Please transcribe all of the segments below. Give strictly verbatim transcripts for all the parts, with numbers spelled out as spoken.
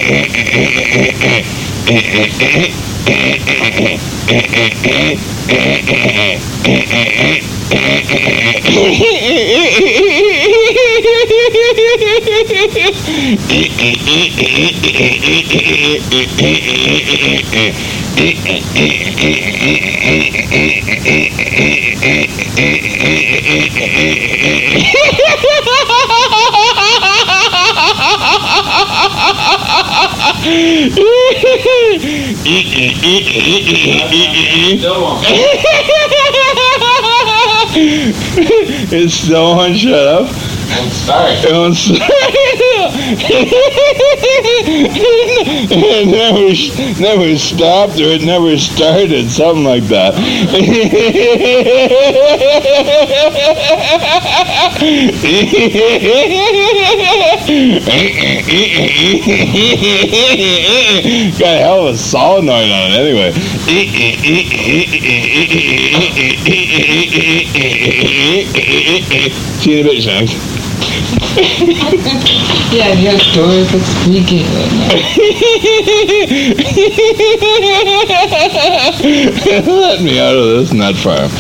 It's still on. Shut up. Don't start. Don't start. It never, never stopped, or it never started. Something like that. Got a hell of a solenoid on it, anyway. See you in a bit, Shanks. Yeah, your doors are squeaking right now. Let me out of this nut farm.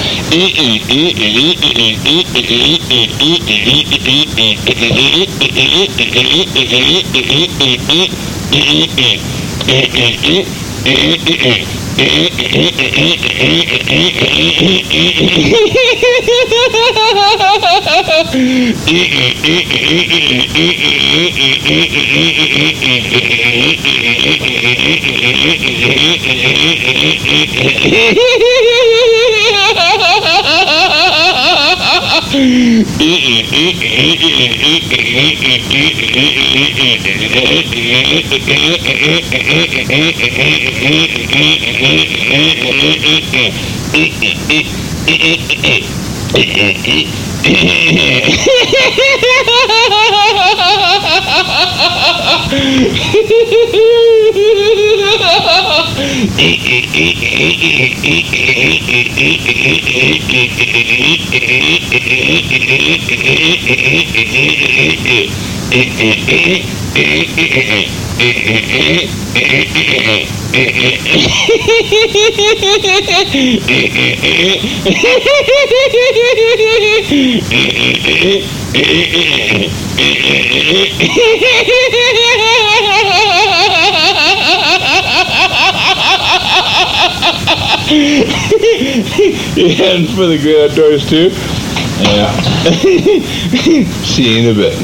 You heading for the great outdoors too? Yeah. See you in a bit.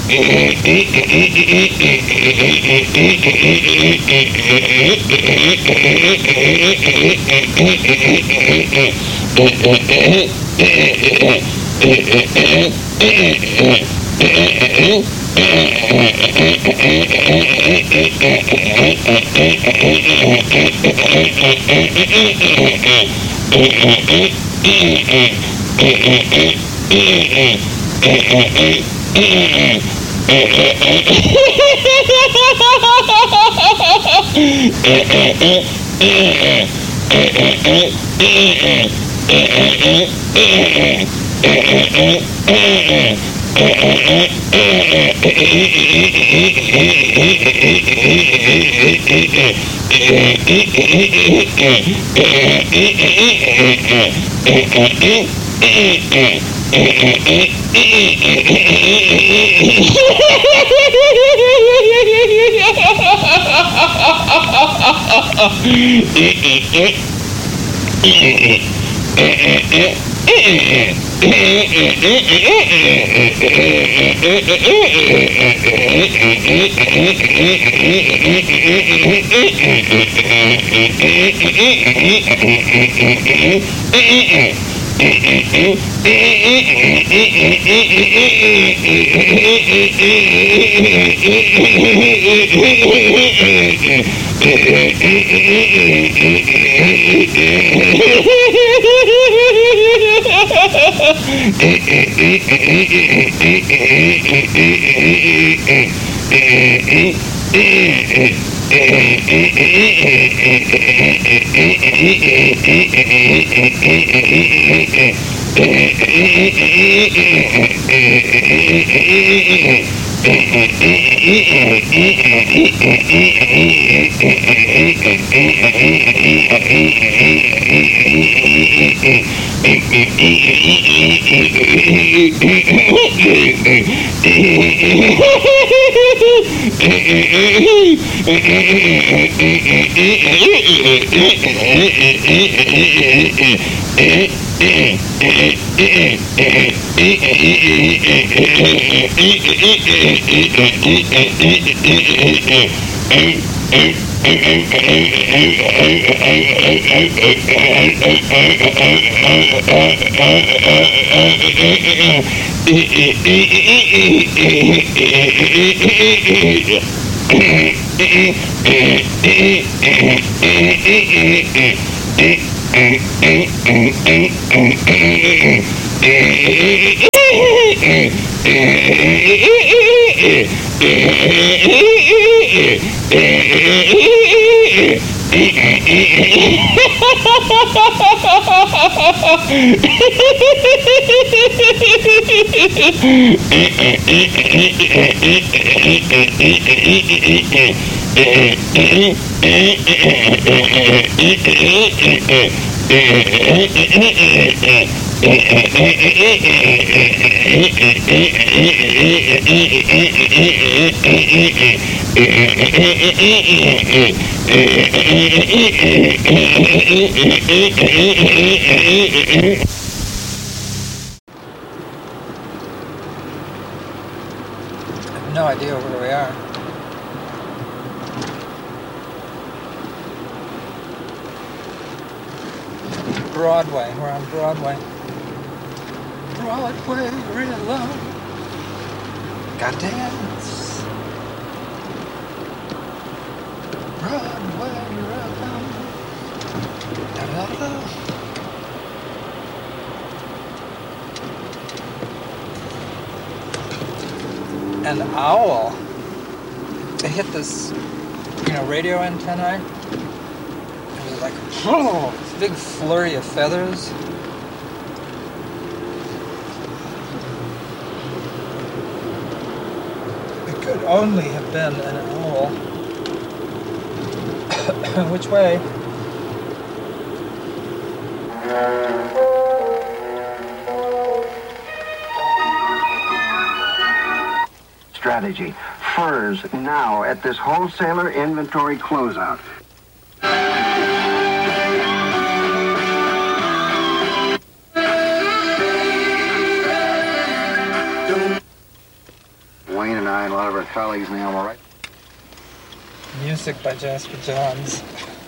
No idea where we are. Broadway. We're on Broadway. Broadway, real love. Got dance. Broadway, real love. Da da da. An owl. They hit this, you know, radio antennae. It was like, oh, this big flurry of feathers. It could only have been an owl. Which way? Strategy. Furs now at this wholesaler inventory closeout. Wayne and I and a lot of our colleagues in the Animal Rights. Music by Jasper Johns.